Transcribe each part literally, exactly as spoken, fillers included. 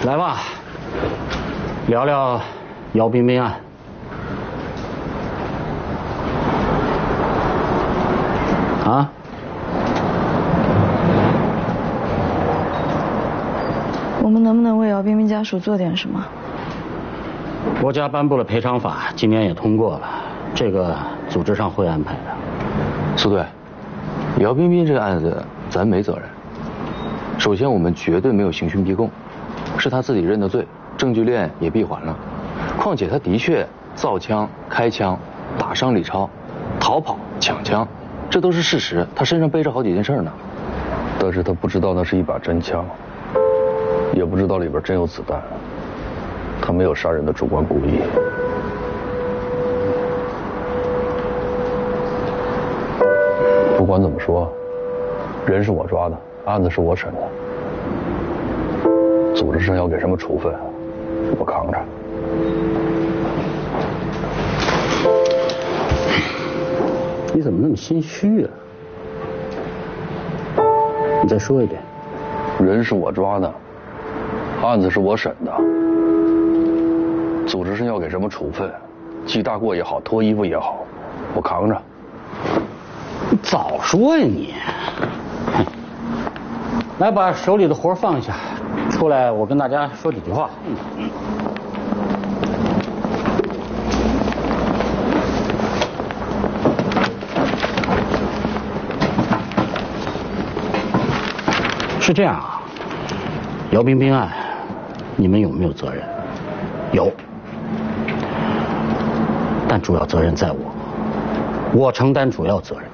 来吧，聊聊姚彬彬案。啊？ 我们能不能为姚彬彬家属做点什么？ 国家颁布了赔偿法，今年也通过了，这个组织上会安排的。 苏队，姚彬彬这个案子咱没责任。首先，我们绝对没有刑讯逼供，是他自己认的罪，证据链也闭环了。况且他的确造枪、开枪、打伤李超、逃跑、抢枪，这都是事实。他身上背着好几件事呢。 但是他不知道那是一把真枪，也不知道里边真有子弹。他没有杀人的主观故意。不管怎么说，人是我抓的，案子是我审的，组织上要给什么处分，我扛着。 你怎么那么心虚啊？你再说一遍。 人是我抓的，案子是我审的，组织上要给什么处分，记大过也好，脱衣服也好，我扛着。 你早说呀你！来，把手里的活放下，出来，我跟大家说几句话。是这样啊，姚彬彬案，你们有没有责任？有，但主要责任在我，我承担主要责任。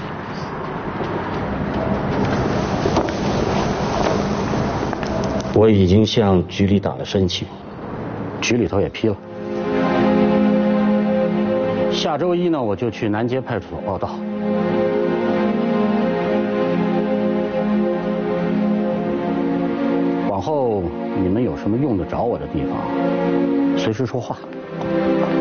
我已经向局里打了申请，局里头也批了。下周一呢，我就去南街派出所报到。往后你们有什么用得着我的地方，随时说话。